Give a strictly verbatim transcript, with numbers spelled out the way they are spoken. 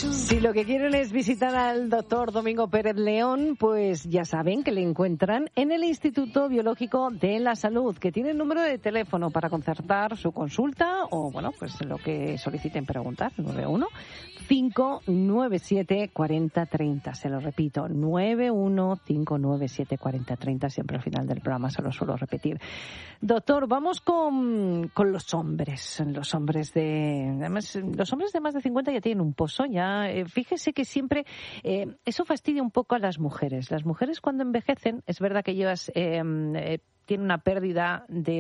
Si lo que quieren es visitar al doctor Domingo Pérez León, pues ya saben que le encuentran en el Instituto Biológico de la Salud, que tiene el número de teléfono para concertar su consulta o, bueno, pues lo que soliciten preguntar, nueve uno cinco nueve siete cuatro cero tres cero. Se lo repito, nueve uno cinco nueve siete cuatro cero tres cero. Siempre al final del programa se lo suelo repetir. Doctor, vamos con, con los hombres. Los hombres de además, los hombres de más de cincuenta ya tienen un pozo. Ya, eh, fíjese que siempre eh, eso fastidia un poco a las mujeres. Las mujeres cuando envejecen, es verdad que ellas eh, eh, tienen una pérdida de